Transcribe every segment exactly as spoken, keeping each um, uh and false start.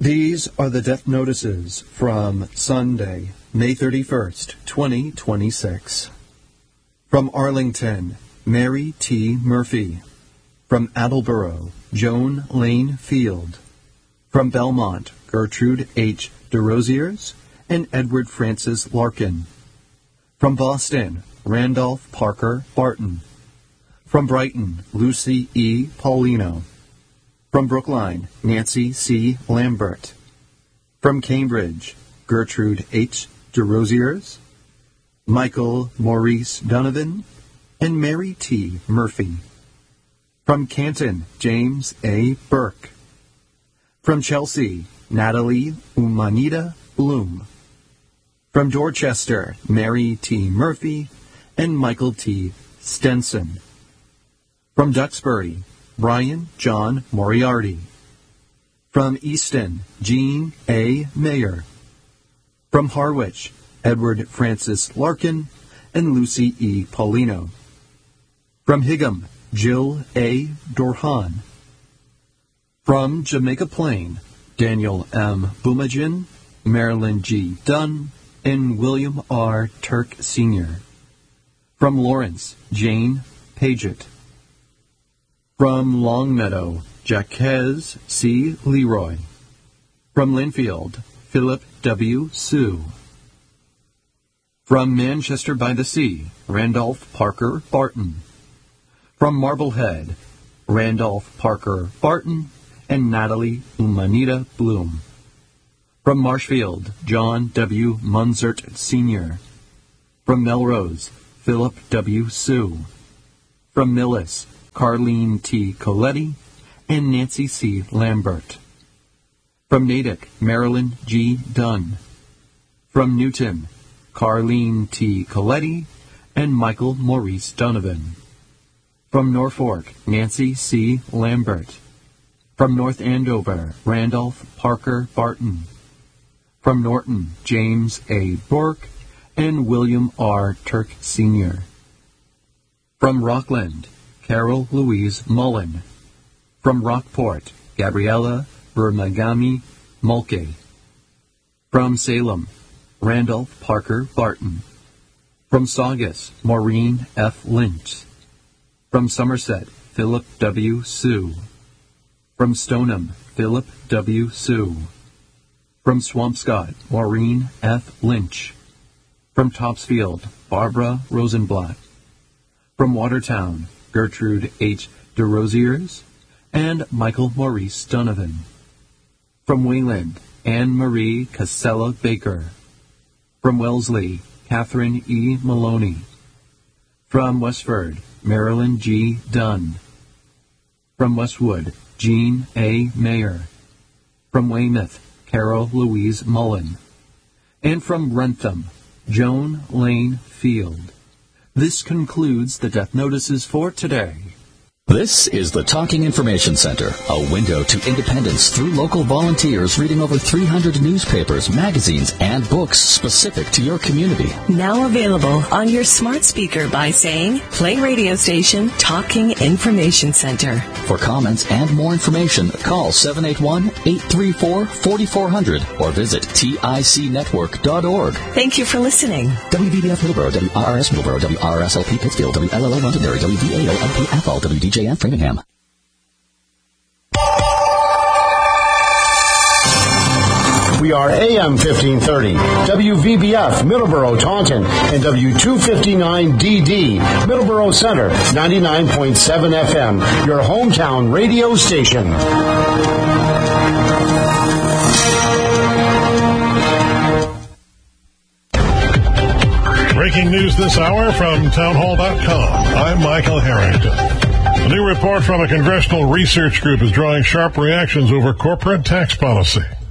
These are the death notices from Sunday, May thirty-first, twenty twenty-six. From Arlington, Mary T. Murphy. From Attleboro, Joan Lane Field. From Belmont, Gertrude H. DeRosiers and Edward Francis Larkin. From Boston, Randolph Parker Barton. From Brighton, Lucy E. Paulino. From Brookline, Nancy C. Lambert. From Cambridge, Gertrude H. DeRosiers, Michael Maurice Donovan, and Mary T. Murphy. From Canton, James A. Burke. From Chelsea, Natalie Umanita Bloom. From Dorchester, Mary T. Murphy and Michael T. Stenson. From Duxbury, Brian John Moriarty. From Easton, Jean A. Mayer. From Harwich, Edward Francis Larkin and Lucy E. Paulino. From Higham, Jill A. Dorhan. From Jamaica Plain, Daniel M. Boumajin, Marilyn G. Dunn, and William R. Turk Senior From Lawrence, Jane Paget. From Longmeadow, Jacques C. Leroy. From Linfield, Philip W. Sue. From Manchester by the Sea, Randolph Parker Barton. From Marblehead, Randolph Parker Barton and Natalie Umanita Bloom. From Marshfield, John W. Munzert Senior From Melrose, Philip W. Sue. From Millis, Carlene T. Coletti and Nancy C. Lambert. From Natick, Marilyn G. Dunn. From Newton, Carlene T. Coletti and Michael Maurice Donovan. From Norfolk, Nancy C. Lambert. From North Andover, Randolph Parker Barton. From Norton, James A. Burke and William R. Turk Senior From Rockland, Carol Louise Mullen. From Rockport, Gabriella Burmagami Mulcahy. From Salem, Randolph Parker Barton. From Saugus, Maureen F. Lynch. From Somerset, Philip W. Sue. From Stoneham, Philip W. Sue. From Swampscott, Maureen F. Lynch. From Topsfield, Barbara Rosenblatt. From Watertown, Gertrude H. DeRosiers and Michael Maurice Donovan. From Wayland, Anne-Marie Casella Baker. From Wellesley, Catherine E. Maloney. From Westford, Marilyn G. Dunn. From Westwood, Jean A. Mayer. From Weymouth, Carol Louise Mullen. And from Wrentham, Joan Lane Field. This concludes the death notices for today. This is the Talking Information Center, a window to independence through local volunteers reading over three hundred newspapers, magazines, and books specific to your community. Now available on your smart speaker by saying, play radio station Talking Information Center. For comments and more information, call seven eight one, eight three four, four four zero zero or visit tic network dot org. Thank you for listening. W V B F Middleborough, W R R S Middleborough, W R R S L P Pittsfield, W L L O Londonderry, W V A O L P F L, W D J F Framingham. We are A M fifteen thirty, W V B F, Middleborough, Taunton, and W two fifty-nine D D, Middleborough Center, ninety-nine point seven F M, your hometown radio station. Breaking news this hour from townhall dot com. I'm Michael Harrington. A new report from a congressional research group is drawing sharp reactions over corporate tax policy.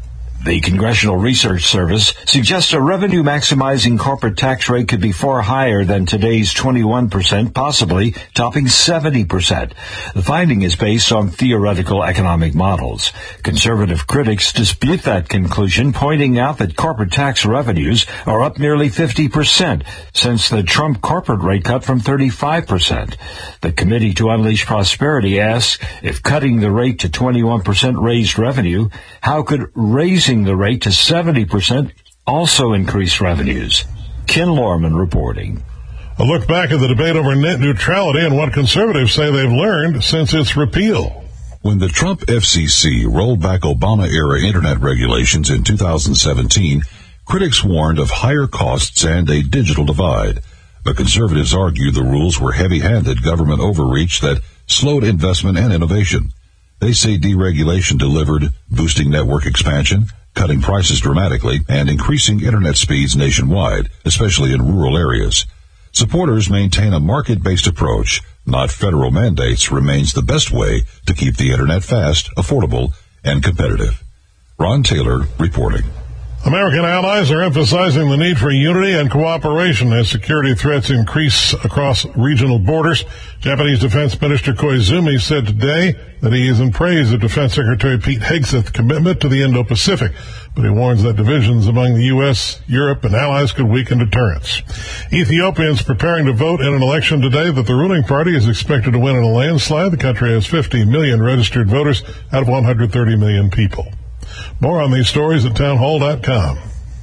The Congressional Research Service suggests a revenue-maximizing corporate tax rate could be far higher than today's twenty-one percent, possibly topping seventy percent. The finding is based on theoretical economic models. Conservative critics dispute that conclusion, pointing out that corporate tax revenues are up nearly fifty percent since the Trump corporate rate cut from thirty-five percent. The Committee to Unleash Prosperity asks, if cutting the rate to twenty-one percent raised revenue, how could raising the rate to seventy percent also increase revenues? Ken Lorman reporting. A look back at the debate over net neutrality and what conservatives say they've learned since its repeal. When the Trump F C C rolled back Obama-era internet regulations in two thousand seventeen, critics warned of higher costs and a digital divide. But conservatives argued the rules were heavy-handed government overreach that slowed investment and innovation. They say deregulation delivered boosting network expansion, cutting prices dramatically, and increasing internet speeds nationwide, especially in rural areas. Supporters maintain a market-based approach, not federal mandates, remains the best way to keep the internet fast, affordable, and competitive. Ron Taylor reporting. American allies are emphasizing the need for unity and cooperation as security threats increase across regional borders. Japanese Defense Minister Koizumi said today that he is in praise of Defense Secretary Pete Hegseth's commitment to the Indo-Pacific, but he warns that divisions among the U S, Europe, and allies could weaken deterrence. Ethiopians preparing to vote in an election today that the ruling party is expected to win in a landslide. The country has fifty million registered voters out of one hundred thirty million people. More on these stories at townhall dot com.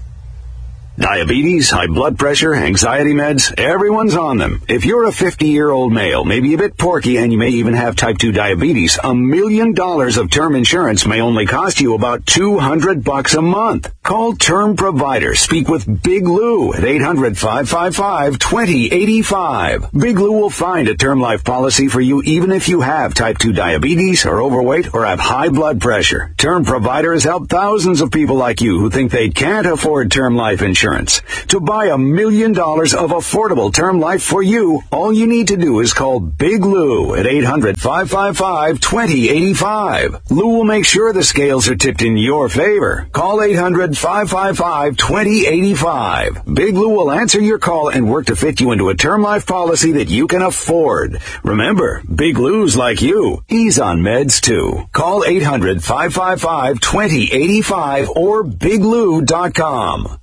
Diabetes, high blood pressure, anxiety meds, everyone's on them. If you're a fifty-year-old male, maybe a bit porky, and you may even have type two diabetes, a million dollars of term insurance may only cost you about two hundred bucks a month. Call Term Provider. Speak with Big Lou at eight hundred, five five five, two zero eight five. Big Lou will find a term life policy for you even if you have type two diabetes, are overweight, or have high blood pressure. Term Provider has helped thousands of people like you who think they can't afford term life insurance. To buy a million dollars of affordable term life for you, all you need to do is call Big Lou at eight hundred, five five five, two zero eight five. Lou will make sure the scales are tipped in your favor. Call eight hundred, five five five, two zero eight five. Big Lou will answer your call and work to fit you into a term life policy that you can afford. Remember, Big Lou's like you. He's on meds too. Call eight hundred, five five five, two zero eight five or big lou dot com.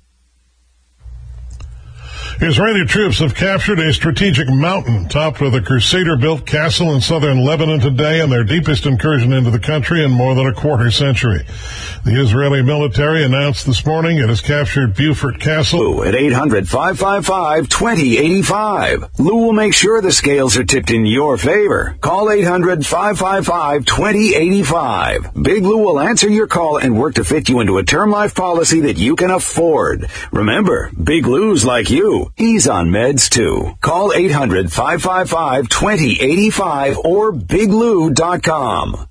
Israeli troops have captured a strategic mountain topped with a Crusader-built castle in southern Lebanon today in their deepest incursion into the country in more than a quarter century. The Israeli military announced this morning it has captured Beaufort Castle. At eight hundred, five five five, two zero eight five. Lou will make sure the scales are tipped in your favor. Call eight hundred, five five five, two zero eight five. Big Lou will answer your call and work to fit you into a term life policy that you can afford. Remember, Big Lou's like you. He's on meds too. Call eight hundred, five five five, two zero eight five or big lou dot com.